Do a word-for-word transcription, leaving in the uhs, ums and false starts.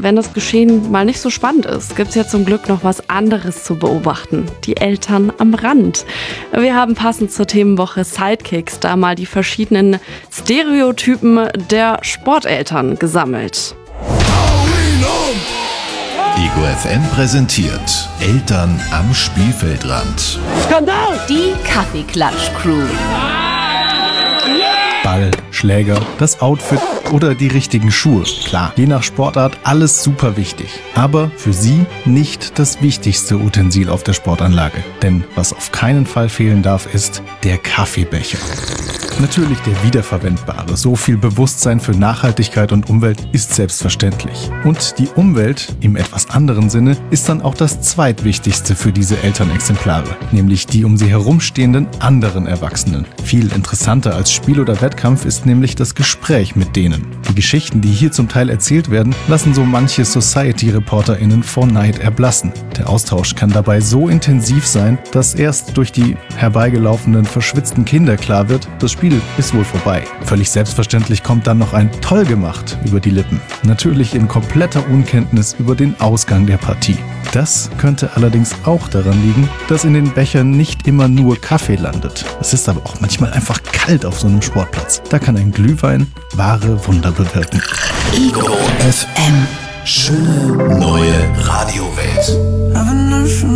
wenn das Geschehen mal nicht so spannend ist, gibt es ja zum Glück noch was anderes zu beobachten. Die Eltern am Rand. Wir haben passend zur Themenwoche Sidekicks da mal die verschiedenen Stereotypen der Sporteltern gesammelt. Ego F M präsentiert Eltern am Spielfeldrand. Skandal! Die Kaffeeklatsch-Crew. Ball, Schläger, das Outfit oder die richtigen Schuhe. Klar, je nach Sportart alles super wichtig. Aber für sie nicht das wichtigste Utensil auf der Sportanlage. Denn was auf keinen Fall fehlen darf, ist der Kaffeebecher. Natürlich der wiederverwendbare. So viel Bewusstsein für Nachhaltigkeit und Umwelt ist selbstverständlich. Und die Umwelt, im etwas anderen Sinne, ist dann auch das zweitwichtigste für diese Elternexemplare. Nämlich die um sie herumstehenden anderen Erwachsenen. Viel interessanter als Spiel oder Wettkampf ist nämlich das Gespräch mit denen. Die Geschichten, die hier zum Teil erzählt werden, lassen so manche Society-ReporterInnen vor Neid erblassen. Der Austausch kann dabei so intensiv sein, dass erst durch die herbeigelaufenen, verschwitzten Kinder klar wird, das Spiel ist wohl vorbei. Völlig selbstverständlich kommt dann noch ein toll gemacht über die Lippen. Natürlich in kompletter Unkenntnis über den Ausgang der Partie. Das könnte allerdings auch daran liegen, dass in den Bechern nicht immer nur Kaffee landet. Es ist aber auch manchmal einfach kalt auf so einem Sportplatz. Da kann ein Glühwein wahre Wunder bewirken. Ego F M. Schöne neue Radiowelt.